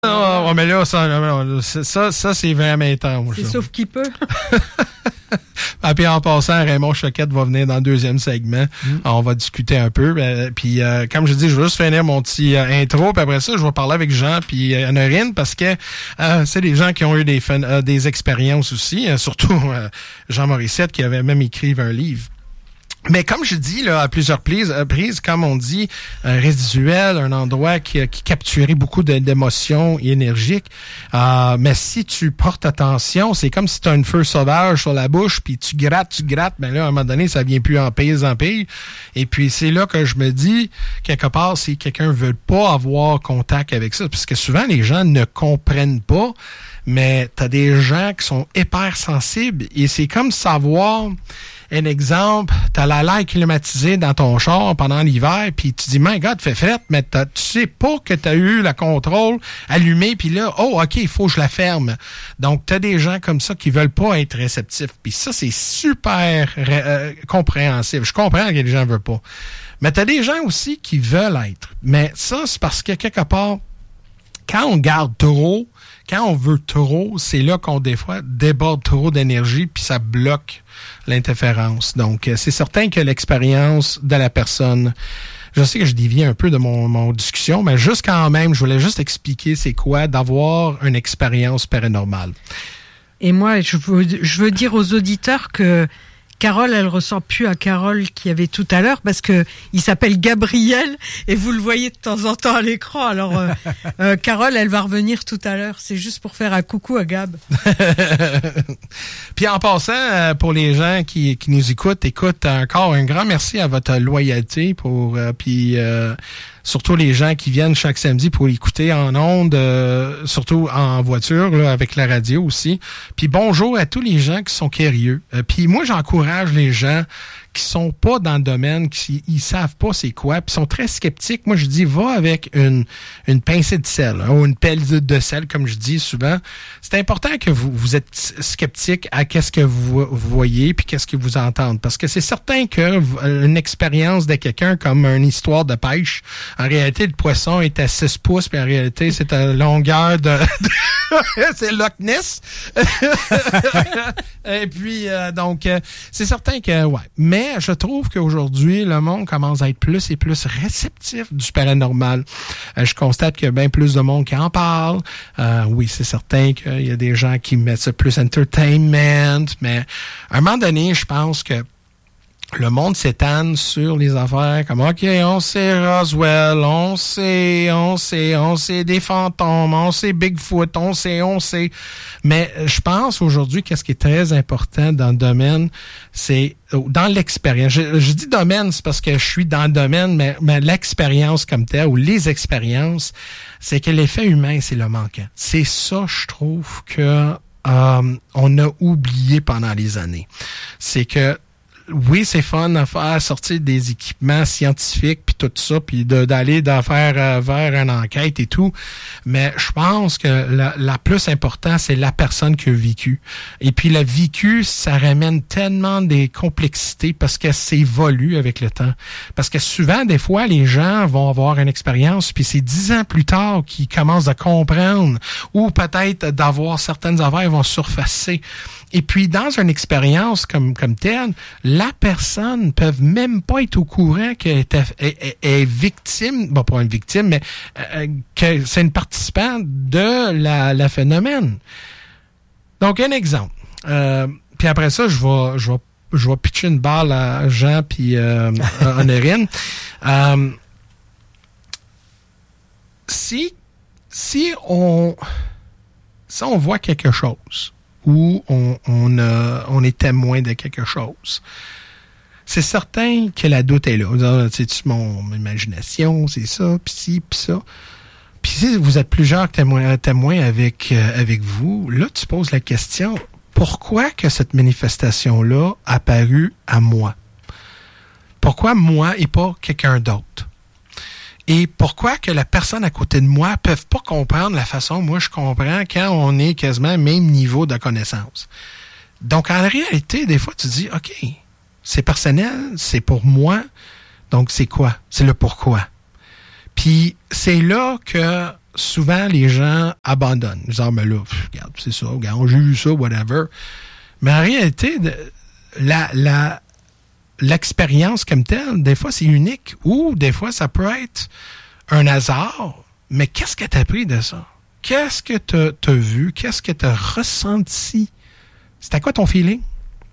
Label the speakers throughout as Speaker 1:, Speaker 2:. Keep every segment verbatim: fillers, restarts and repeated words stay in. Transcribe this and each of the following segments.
Speaker 1: Non, oh, mais là, ça, ça, ça c'est vraiment étrange.
Speaker 2: C'est sauf qui peut.
Speaker 1: Ah, puis en passant, Raymond Choquette va venir dans le deuxième segment. Mm. On va discuter un peu. Euh, puis euh, comme je dis, je vais juste finir mon petit euh, intro. Puis après ça, je vais parler avec Jean puis euh, Honorine parce que euh, c'est des gens qui ont eu des, euh, des expériences aussi. Euh, surtout euh, Jean Morissette qui avait même écrit un livre. Mais comme je dis là à plusieurs prises, prises comme on dit, un résiduel, un endroit qui, qui capturait beaucoup de, d'émotions énergiques. Euh, mais si tu portes attention, c'est comme si tu as une feu sauvage sur la bouche, puis tu grattes, tu grattes, mais là, à un moment donné, ça vient plus en pire, en pire. Et puis c'est là que je me dis, quelque part, si quelqu'un veut pas avoir contact avec ça, parce que souvent les gens ne comprennent pas, mais t'as des gens qui sont hypersensibles, et c'est comme savoir. Un exemple, t'as la l'air climatisée dans ton char pendant l'hiver, puis tu dis, my God, fait fret, mais tu sais pas que t'as eu le contrôle allumé, puis là, oh, OK, il faut que je la ferme. Donc, t'as des gens comme ça qui veulent pas être réceptifs. Puis ça, c'est super euh, compréhensible. Je comprends que les gens veulent pas. Mais t'as des gens aussi qui veulent être. Mais ça, c'est parce que quelque part, quand on garde trop, quand on veut trop, c'est là qu'on, des fois, déborde trop d'énergie, puis ça bloque l'interférence. Donc, c'est certain que l'expérience de la personne... Je sais que je dévie un peu de mon, mon discussion, mais juste quand même, je voulais juste expliquer c'est quoi d'avoir une expérience paranormale.
Speaker 2: Et moi, je veux, je veux dire aux auditeurs que Carole, elle ressemble plus à Carole qu'il y avait tout à l'heure parce que il s'appelle Gabriel et vous le voyez de temps en temps à l'écran. Alors, euh, euh, Carole, elle va revenir tout à l'heure. C'est juste pour faire un coucou à Gab.
Speaker 1: Puis en passant, euh, pour les gens qui, qui nous écoutent, écoute encore un grand merci à votre loyauté pour euh, puis euh, surtout les gens qui viennent chaque samedi pour écouter en ondes, euh, surtout en voiture, là, avec la radio aussi. Puis bonjour à tous les gens qui sont curieux. Euh, puis moi, j'encourage les gens qui sont pas dans le domaine, qui ils savent pas c'est quoi, puis sont très sceptiques. Moi, je dis, va avec une une pincée de sel, hein, ou une pelle de sel, comme je dis souvent. C'est important que vous vous êtes sceptique à qu'est-ce que vous, vous voyez, puis qu'est-ce que vous entendez. Parce que c'est certain que une expérience de quelqu'un comme une histoire de pêche, en réalité, le poisson est à six pouces, puis en réalité, c'est à longueur de... c'est Loch Ness. Et puis, euh, donc, euh, c'est certain que, ouais. Mais je trouve qu'aujourd'hui, le monde commence à être plus et plus réceptif du paranormal. Euh, je constate qu'il y a bien plus de monde qui en parle. Euh, oui, c'est certain qu'il y a des gens qui mettent ça plus entertainment, mais à un moment donné, je pense que le monde s'étane sur les affaires comme, OK, on sait Roswell, on sait, on sait, on sait des fantômes, on sait Bigfoot, on sait, on sait. Mais je pense aujourd'hui, qu'est-ce qui est très important dans le domaine, c'est dans l'expérience. Je, je dis domaine, c'est parce que je suis dans le domaine, mais, mais l'expérience comme telle, ou les expériences, c'est que l'effet humain, c'est le manquant. C'est ça, je trouve, que euh, on a oublié pendant les années. C'est que oui, c'est fun à faire sortir des équipements scientifiques puis tout ça, puis de, d'aller d'en faire euh, vers une enquête et tout. Mais je pense que la, la plus important, c'est la personne qui a vécu. Et puis le vécu, ça ramène tellement des complexités parce que c'est évolue avec le temps. Parce que souvent, des fois, les gens vont avoir une expérience, puis c'est dix ans plus tard qu'ils commencent à comprendre, ou peut-être d'avoir certaines affaires vont surfacer. Et puis, dans une expérience comme comme telle, la personne ne peut même pas être au courant qu'elle est, est, est victime, bon, pas une victime, mais euh, que c'est une participante de la, la phénomène. Donc, un exemple. Euh, puis après ça, je vais, je vais, je vais pitcher une balle à Jean puis euh, à Honorine. Euh, si, si on, si on voit quelque chose, où on, on, a, on est témoin de quelque chose, c'est certain que la doute est là. C'est mon imagination, c'est ça, pis ci, pis ça. Puis si vous êtes plusieurs témoins, témoins avec, euh, avec vous, là, tu poses la question, pourquoi que cette manifestation-là a apparu à moi? Pourquoi moi et pas quelqu'un d'autre? Et pourquoi que la personne à côté de moi ne peut pas comprendre la façon moi je comprends quand on est quasiment au même niveau de connaissance. Donc, en réalité, des fois, tu dis, OK, c'est personnel, c'est pour moi, donc c'est quoi? C'est le pourquoi. Puis, c'est là que souvent, les gens abandonnent. Ils disent, ah, mais là, pff, regarde, c'est ça, regarde, j'ai vu ça, whatever. Mais en réalité, la, la, l'expérience comme telle, des fois, c'est unique ou des fois, ça peut être un hasard. Mais qu'est-ce que tu as appris de ça? Qu'est-ce que tu as vu? Qu'est-ce que tu as ressenti? C'était quoi ton feeling?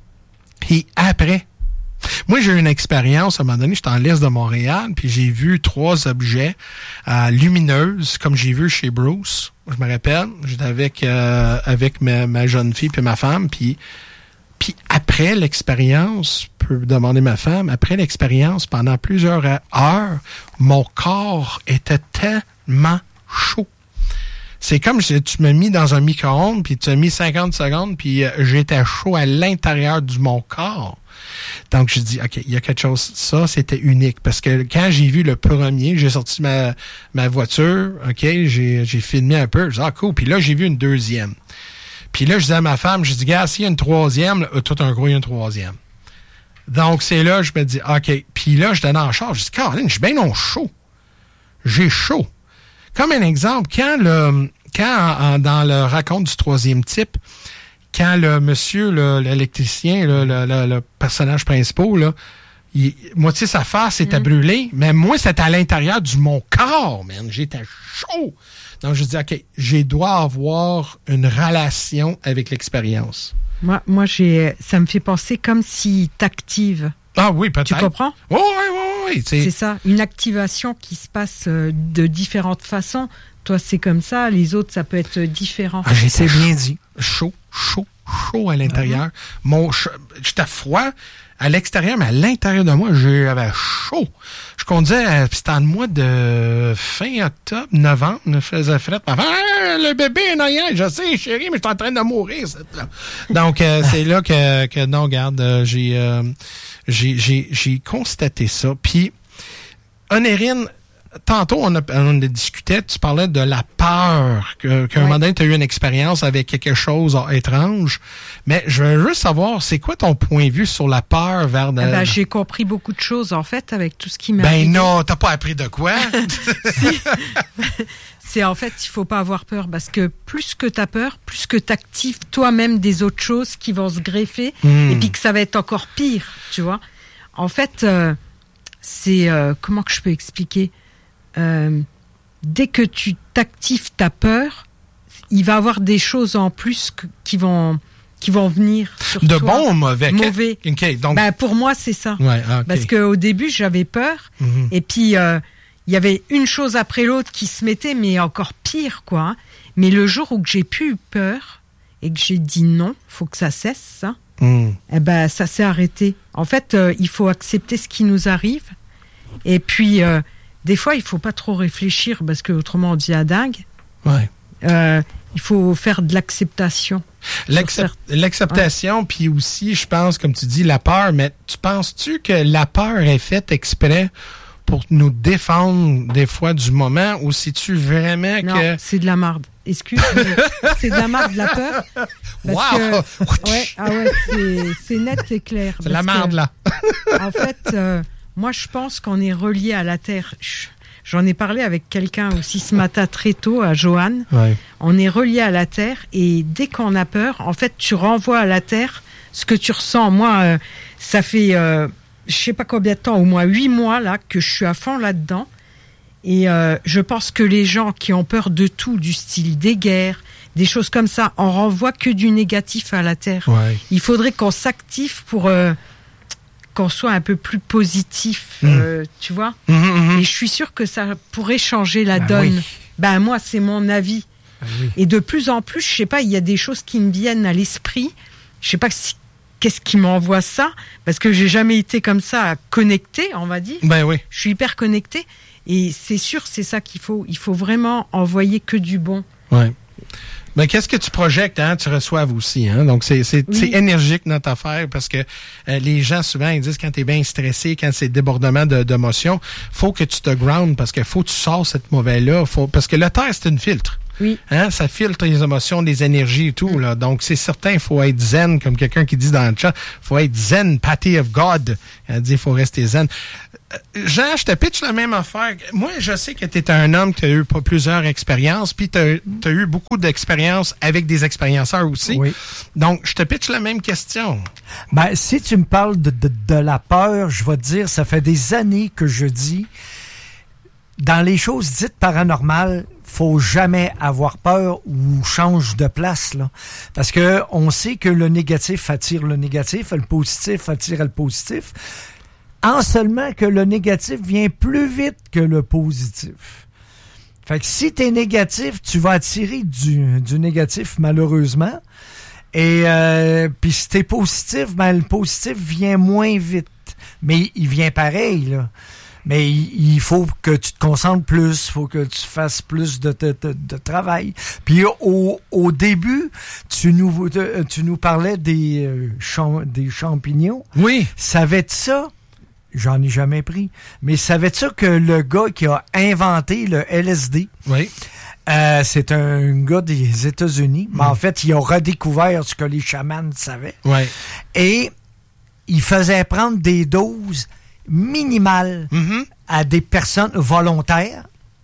Speaker 1: Et après, moi, j'ai eu une expérience, à un moment donné, j'étais en l'est de Montréal, puis j'ai vu trois objets euh, lumineuses, comme j'ai vu chez Bruce. Je me rappelle, j'étais avec euh, avec ma, ma jeune fille puis ma femme, puis puis après l'expérience, je peux demander ma femme, après l'expérience, pendant plusieurs heures, mon corps était tellement chaud. C'est comme si tu m'as mis dans un micro-ondes, puis tu as mis cinquante secondes, puis euh, j'étais chaud à l'intérieur de mon corps. Donc, je dis, OK, il y a quelque chose. Ça, c'était unique. Parce que quand j'ai vu le premier, j'ai sorti ma, ma voiture, OK, j'ai, j'ai filmé un peu. Je dis, ah, cool. Puis là, j'ai vu une deuxième. Puis là, je disais à ma femme, je dis, gars, s'il y a une troisième, là, tout un gros, il y a une troisième. Donc, c'est là, je me dis, OK. Puis là, je donne en charge. Je dis, Caroline, je suis bien non chaud. J'ai chaud. Comme un exemple, quand le, quand en, dans le raconte du troisième type, quand le monsieur, le, l'électricien, le, le, le, le personnage principal, là, il, moitié sa face était mmh. brûlée, mais moi, c'était à l'intérieur du mon corps, man. J'étais chaud. Donc, je dis, OK, je dois avoir une relation avec l'expérience.
Speaker 2: Moi, moi j'ai, ça me fait penser comme si t'actives.
Speaker 1: Ah oui, peut-être.
Speaker 2: Tu comprends?
Speaker 1: Oui, oui, oui, oui.
Speaker 2: C'est ça, une activation qui se passe de différentes façons. Toi, c'est comme ça, les autres, ça peut être différent.
Speaker 1: Ah, j'ai bien dit. Chaud, chaud, chaud à l'intérieur. Mm-hmm. Mon, j'étais froid à l'extérieur, mais à l'intérieur de moi, j'avais chaud. Je conduisais, c'était en mois de fin octobre, novembre, je faisais fret. Ah, le bébé est naïf, je sais, chérie, mais je suis en train de mourir. Là. Donc, euh, c'est là que, que non, regarde, euh, j'ai, euh, j'ai, j'ai, j'ai constaté ça. Puis, Onérine, tantôt, on a, on a discuté, tu parlais de la peur, que, qu'à un ouais. moment donné, tu as eu une expérience avec quelque chose étrange. Mais je veux juste savoir, c'est quoi ton point de vue sur la peur vers... De...
Speaker 2: Ah ben, j'ai compris beaucoup de choses, en fait, avec tout ce qui m'a
Speaker 1: Ben
Speaker 2: arrivé.
Speaker 1: non, t'as pas appris de quoi?
Speaker 2: C'est en fait, il faut pas avoir peur, parce que plus que tu as peur, plus que tu actives toi-même des autres choses qui vont se greffer, mmh. et puis que ça va être encore pire, tu vois. En fait, euh, c'est... Euh, comment que je peux expliquer? Euh, dès que tu t'actives ta peur, il va y avoir des choses en plus que, qui vont qui vont venir sur
Speaker 1: de
Speaker 2: toi.
Speaker 1: Bon ou mauvais?
Speaker 2: Mauvais.
Speaker 1: Okay, donc...
Speaker 2: Ben, pour moi, c'est ça.
Speaker 1: Ouais, okay.
Speaker 2: Parce qu'au début, j'avais peur. Mm-hmm. Et puis, euh, il y avait une chose après l'autre qui se mettait, mais encore pire, quoi. Hein. Mais le jour où j'ai plus eu peur et que j'ai dit non, faut que ça cesse, ça, mm. eh ben, ça s'est arrêté. En fait, euh, il faut accepter ce qui nous arrive. Et puis... Euh, des fois, il faut pas trop réfléchir parce que autrement on devient dingue.
Speaker 1: Ouais.
Speaker 2: Euh, il faut faire de l'acceptation.
Speaker 1: L'accept- l'acceptation, ouais. Puis aussi, je pense, comme tu dis, la peur. Mais tu penses-tu que la peur est faite exprès pour nous défendre des fois du moment, ou sais-tu vraiment
Speaker 2: non,
Speaker 1: que...
Speaker 2: Non, c'est de la marde. Excuse-moi, c'est de la marde, de la peur.
Speaker 1: Wow!
Speaker 2: Que, ouais, ah ouais, c'est, c'est net et clair.
Speaker 1: C'est la marde, là.
Speaker 2: En fait... Euh, moi, je pense qu'on est relié à la Terre. J'en ai parlé avec quelqu'un aussi ce matin très tôt, à Joanne. Ouais. On est relié à la Terre et dès qu'on a peur, en fait, tu renvoies à la Terre ce que tu ressens. Moi, euh, ça fait, euh, je sais pas combien de temps, au moins huit mois là, que je suis à fond là-dedans. Et euh, je pense que les gens qui ont peur de tout, du style des guerres, des choses comme ça, on renvoie que du négatif à la Terre. Ouais. Il faudrait qu'on s'active pour... Euh, qu'on soit un peu plus positif, mmh. euh, tu vois. Mmh, mmh. Et je suis sûre que ça pourrait changer la ben donne. Oui. Ben moi, c'est mon avis. Ben oui. Et de plus en plus, je sais pas, il y a des choses qui me viennent à l'esprit. Je sais pas si, qu'est-ce qui m'envoie ça, parce que j'ai jamais été comme ça connectée, on va dire.
Speaker 1: Ben oui.
Speaker 2: Je suis hyper connectée. Et c'est sûr, c'est ça qu'il faut. Il faut vraiment envoyer que du bon.
Speaker 1: Ouais. Ben, qu'est-ce que tu projectes, hein? Tu reçoives aussi, hein? Donc, c'est, c'est, oui. c'est énergique notre affaire parce que euh, les gens, souvent, ils disent quand t'es bien stressé, quand c'est débordement de, d'émotions, faut que tu te groundes parce que faut que tu sors cette mauvaise-là. Faut, parce que le terre, c'est une filtre.
Speaker 2: Oui.
Speaker 1: Hein? Ça filtre les émotions, les énergies et tout. Mm. Là. Donc, c'est certain, il faut être zen, comme quelqu'un qui dit dans le chat. Il faut être zen, patty of God. Elle dit, il faut rester zen. Jean, je te pitch la même affaire. Moi, je sais que tu es un homme qui a eu pas plusieurs expériences, puis tu as eu beaucoup d'expériences avec des expérienceurs aussi.
Speaker 3: Oui.
Speaker 1: Donc, je te pitch la même question.
Speaker 3: Ben, si tu me parles de, de, de la peur, je vais te dire, ça fait des années que je dis, dans les choses dites paranormales, faut jamais avoir peur ou change de place, là. Parce que on sait que le négatif attire le négatif, le positif attire le positif. En seulement que le négatif vient plus vite que le positif. Fait que si t'es négatif, tu vas attirer du, du négatif, malheureusement. Et euh, puis si t'es positif, ben le positif vient moins vite. Mais il vient pareil, là. Mais il, il faut que tu te concentres plus, il faut que tu fasses plus de, de, de, de travail. Puis au, au début, tu nous, tu nous parlais des, euh, champ, des champignons.
Speaker 1: Oui.
Speaker 3: Savais-tu ça? J'en ai jamais pris. Mais savais-tu que le gars qui a inventé le L S D,
Speaker 1: oui.
Speaker 3: euh, c'est un gars des États-Unis, mais mm. en fait, il a redécouvert ce que les chamans savaient.
Speaker 1: Oui.
Speaker 3: Et il faisait prendre des doses minimales
Speaker 1: mm-hmm.
Speaker 3: à des personnes volontaires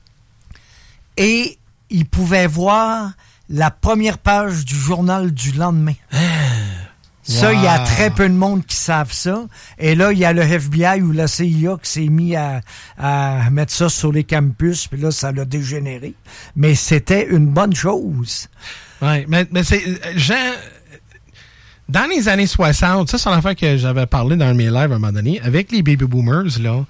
Speaker 3: et il pouvait voir la première page du journal du lendemain. Ça, il wow. y a très peu de monde qui savent ça. Et là, il y a le F B I ou la C I A qui s'est mis à, à mettre ça sur les campus, puis là, ça l'a dégénéré. Mais c'était une bonne chose.
Speaker 1: Oui, mais, mais c'est... Jean, dans les années soixante, ça, c'est une affaire que j'avais parlé dans mes lives à un moment donné, avec les baby boomers, là,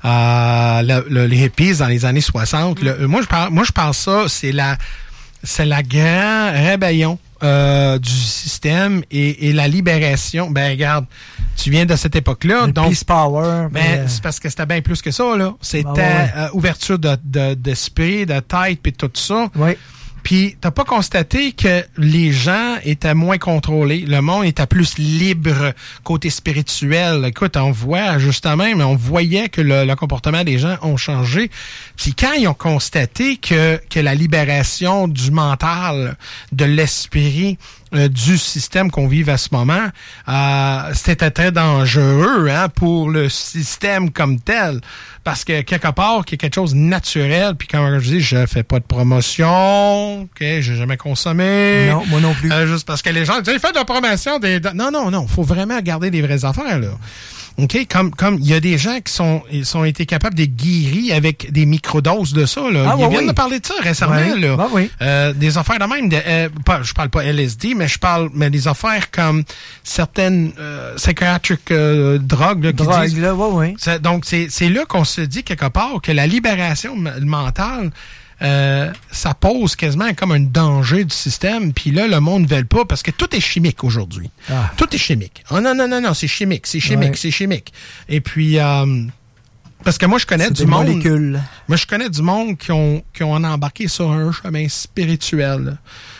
Speaker 1: euh, le, le, les hippies dans les années soixante, mm. le, moi, je parle, moi, je pense ça, c'est la, c'est la grande rébellion. Euh, du système et, et la libération. Ben regarde, tu viens de cette époque-là.
Speaker 3: Le
Speaker 1: donc
Speaker 3: peace power.
Speaker 1: Ben
Speaker 3: mais...
Speaker 1: c'est parce que c'était bien plus que ça, là. C'était
Speaker 3: ah ouais.
Speaker 1: euh, ouverture de, de, d'esprit, de tête, puis tout ça.
Speaker 3: Oui.
Speaker 1: Puis t'as pas constaté que les gens étaient moins contrôlés, le monde était plus libre côté spirituel. Écoute, on voit justement, mais on voyait que le, le comportement des gens ont changé. Puis quand ils ont constaté que que la libération du mental, de l'esprit, euh, du système qu'on vive à ce moment, euh, c'était très dangereux, hein, pour le système comme tel. Parce que quelque part, qu'il y a quelque chose de naturel, puis comme je dis, je fais pas de promotion, ok, j'ai jamais consommé.
Speaker 3: Non, moi non plus.
Speaker 1: Euh, juste parce que les gens disent, faites de la promotion des. Non, non, non, faut vraiment regarder les vraies affaires, là. OK, comme comme il y a des gens qui sont ils sont été capables de guérir avec des microdoses de ça, là.
Speaker 3: Ah,
Speaker 1: ils
Speaker 3: ouais,
Speaker 1: viennent
Speaker 3: oui.
Speaker 1: de parler de ça récemment,
Speaker 3: oui.
Speaker 1: là.
Speaker 3: Ah, oui.
Speaker 1: euh, des affaires de même, de, euh, pas, je parle pas L S D, mais je parle mais des affaires comme certaines euh, psychiatric euh, drogues là, qui
Speaker 3: Drogue,
Speaker 1: disent.
Speaker 3: là, ouais, ouais.
Speaker 1: Ça, donc c'est c'est là qu'on se dit quelque part que la libération m- mentale Euh, ça pose quasiment comme un danger du système. Puis là, le monde ne veut pas parce que tout est chimique aujourd'hui.
Speaker 3: Ah.
Speaker 1: Tout est chimique. Oh non, non, non, non, c'est chimique, c'est chimique,
Speaker 3: ouais.
Speaker 1: c'est chimique. Et puis, euh, parce que moi, je connais
Speaker 3: c'est
Speaker 1: du
Speaker 3: des
Speaker 1: monde...
Speaker 3: molécules.
Speaker 1: Moi, je connais du monde qui ont, qui ont embarqué sur un chemin spirituel.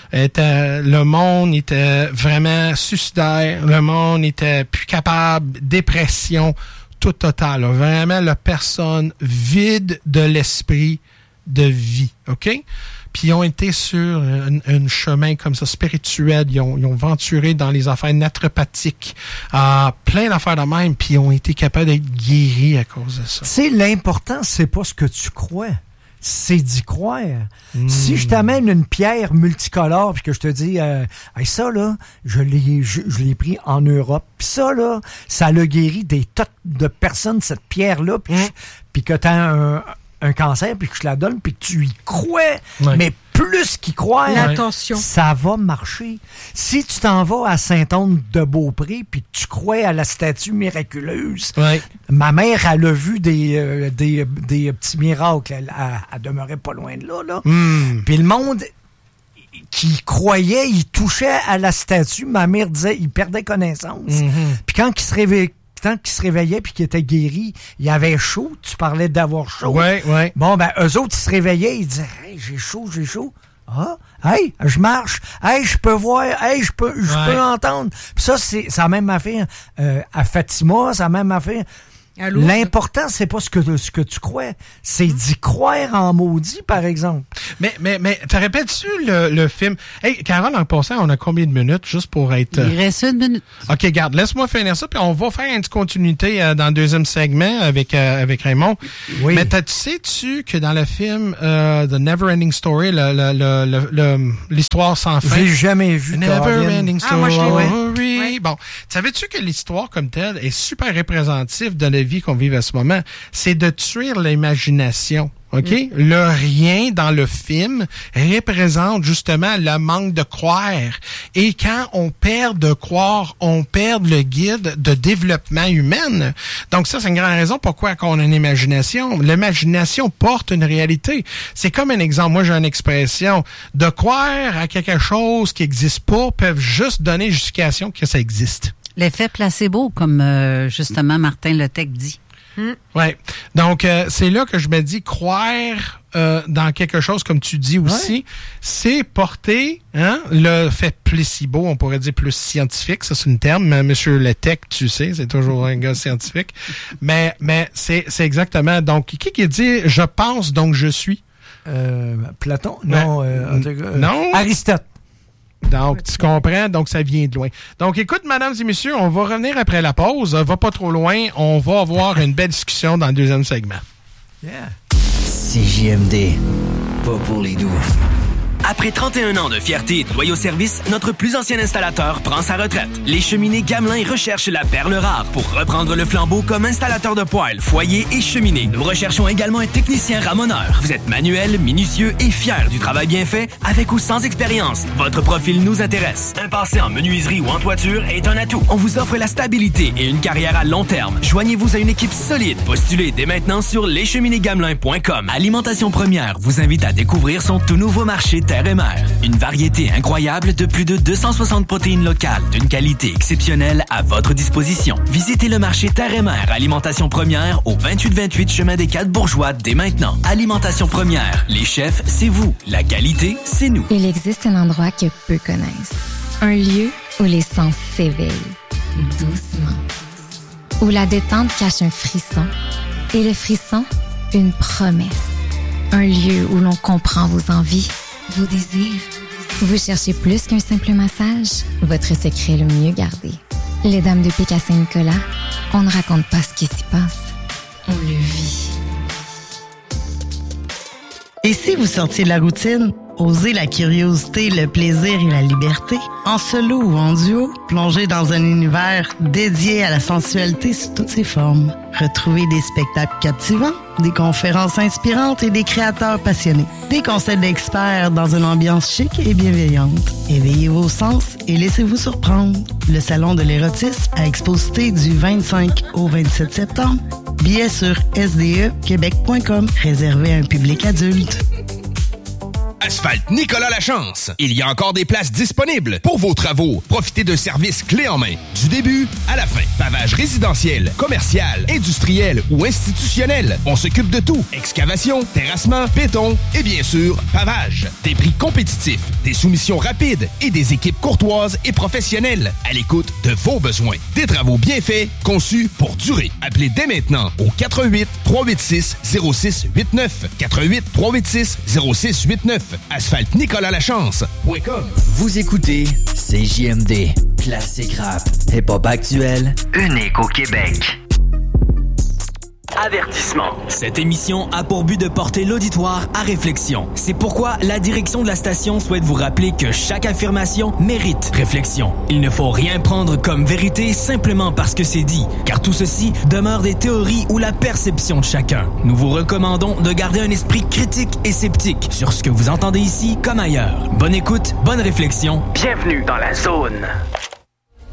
Speaker 1: Était, le monde était vraiment suicidaire. Le monde était plus capable. Dépression, tout total. Là. Vraiment, la personne vide de l'esprit, de vie, OK? Puis ils ont été sur un, un chemin comme ça, spirituel. Ils ont, ils ont venturé dans les affaires naturopathiques, euh, plein d'affaires de même, puis ils ont été capables d'être guéris à cause de ça.
Speaker 3: Tu sais, l'important, c'est pas ce que tu crois, c'est d'y croire. Mm. Si je t'amène une pierre multicolore, puis que je te dis, euh, hey, ça, là, je l'ai, je, je l'ai pris en Europe, puis ça, là, ça l'a guéri des tas de personnes, cette pierre-là, puis mm. que t'as un... un cancer, puis que je la donne, puis que tu y crois, ouais. mais plus qu'y croire,
Speaker 2: l'attention,
Speaker 3: ça va marcher. Si tu t'en vas à Saint-Anne-de-Beaupré, puis que tu crois à la statue miraculeuse,
Speaker 1: ouais.
Speaker 3: ma mère, elle a vu des, euh, des, des petits miracles, elle, elle, elle demeurait pas loin de là, là.
Speaker 1: Mm.
Speaker 3: Puis le monde qui croyait, il touchait à la statue, ma mère disait, il perdait connaissance. Mm-hmm. Puis quand il se réveillait, tant qu'il se réveillait puis qu'il était guéri, il avait chaud. Tu parlais d'avoir chaud.
Speaker 1: Ouais, ouais.
Speaker 3: Bon, ben, eux autres, ils se réveillaient, ils disaient, hey, j'ai chaud, j'ai chaud. Ah, hey, je marche. Hey, je peux voir. Hey, je peux, je ouais. peux entendre. Puis ça, c'est, c'est la même affaire euh, à Fatima, c'est la même affaire. L'important, c'est pas ce que, ce que tu crois, c'est d'y croire en maudit, par exemple.
Speaker 1: Mais, mais, mais, te répètes-tu le, le film? Hey, Carole, en passant, on a combien de minutes, juste pour être...
Speaker 2: Il reste une minute.
Speaker 1: OK, garde, laisse-moi finir ça, puis on va faire une continuité euh, dans le deuxième segment avec, euh, avec Raymond.
Speaker 3: Oui.
Speaker 1: Mais tu sais-tu que dans le film euh, The Never Ending Story, le, le, le, le, l'histoire sans fin...
Speaker 3: J'ai jamais vu.
Speaker 1: Never Ending Story.
Speaker 2: Ah, moi, je l'ai, ouais.
Speaker 1: Bon, savais-tu que l'histoire comme telle est super représentative de la vie qu'on vit à ce moment? C'est de tuer l'imagination. OK? Mm. Le rien dans le film représente justement le manque de croire. Et quand on perd de croire, on perd le guide de développement humain. Donc ça, c'est une grande raison pourquoi on a une imagination. L'imagination porte une réalité. C'est comme un exemple. Moi, j'ai une expression. De croire à quelque chose qui n'existe pas peuvent juste donner justification que ça existe.
Speaker 4: L'effet placebo, comme euh, justement Martin Letec dit.
Speaker 1: Mmh. Ouais. Donc, euh, c'est là que je me dis, croire euh, dans quelque chose, comme tu dis aussi, ouais. c'est porter hein, le fait placebo, on pourrait dire plus scientifique, ça c'est un terme, mais Monsieur Letec, tu sais, c'est toujours un gars scientifique. mais mais c'est, c'est exactement, donc, qui qui dit « je pense, donc je suis »
Speaker 3: euh, Platon? Non.
Speaker 1: Ouais.
Speaker 3: Euh, euh,
Speaker 1: non.
Speaker 3: Aristote.
Speaker 1: Donc, tu comprends? Donc, ça vient de loin. Donc, écoute, mesdames et messieurs, on va revenir après la pause. Va pas trop loin. On va avoir une belle discussion dans le deuxième segment.
Speaker 3: Yeah.
Speaker 5: C J M D, pas pour les doux.
Speaker 6: Après trente et un ans de fierté et de loyaux services, notre plus ancien installateur prend sa retraite. Les Cheminées Gamelin recherchent la perle rare pour reprendre le flambeau comme installateur de poêles, foyers et cheminées. Nous recherchons également un technicien ramoneur. Vous êtes manuel, minutieux et fier du travail bien fait, avec ou sans expérience. Votre profil nous intéresse. Un passé en menuiserie ou en toiture est un atout. On vous offre la stabilité et une carrière à long terme. Joignez-vous à une équipe solide. Postulez dès maintenant sur les cheminées gamelin point com. Alimentation Première vous invite à découvrir son tout nouveau marché terre et mer. Une variété incroyable de plus de deux cent soixante protéines locales d'une qualité exceptionnelle à votre disposition. Visitez le marché terre et mer Alimentation Première au vingt-huit vingt-huit chemin des Quatre Bourgeois dès maintenant. Alimentation Première, les chefs, c'est vous. La qualité, c'est nous.
Speaker 7: Il existe un endroit que peu connaissent. Un lieu où les sens s'éveillent, doucement. Où la détente cache un frisson et le frisson, une promesse. Un lieu où l'on comprend vos envies, vos désirs. Vous cherchez plus qu'un simple massage? Votre secret le mieux gardé. Les Dames de Pique à Saint-Nicolas, on ne raconte pas ce qui s'y passe. On le vit.
Speaker 8: Et si vous sortiez de la routine? Osez la curiosité, le plaisir et la liberté. En solo ou en duo, plongez dans un univers dédié à la sensualité sous toutes ses formes. Retrouvez des spectacles captivants, des conférences inspirantes et des créateurs passionnés. Des conseils d'experts dans une ambiance chic et bienveillante. Éveillez vos sens et laissez-vous surprendre. Le Salon de l'érotisme à Exposité du vingt-cinq au vingt-sept septembre. Billets sur s d e québec point com, réservé à un public adulte.
Speaker 9: Asphalte Nicolas Lachance. Il y a encore des places disponibles pour vos travaux. Profitez d'un service clé en main. Du début à la fin. Pavage résidentiel, commercial, industriel ou institutionnel. On s'occupe de tout. Excavation, terrassement, béton et bien sûr, pavage. Des prix compétitifs, des soumissions rapides et des équipes courtoises et professionnelles à l'écoute de vos besoins. Des travaux bien faits, conçus pour durer. Appelez dès maintenant au quatre un huit, trois huit six, zéro six huit neuf. quatre un huit, trois huit six, zéro six huit neuf. asphalte nicolas lachance point com.
Speaker 5: Vous écoutez C J M D, classique rap, hip-hop actuel, unique au Québec.
Speaker 6: Avertissement. Cette émission a pour but de porter l'auditoire à réflexion. C'est pourquoi la direction de la station souhaite vous rappeler que chaque affirmation mérite réflexion. Il ne faut rien prendre comme vérité simplement parce que c'est dit, car tout ceci demeure des théories ou la perception de chacun. Nous vous recommandons de garder un esprit critique et sceptique sur ce que vous entendez ici comme ailleurs. Bonne écoute, bonne réflexion. Bienvenue dans la zone.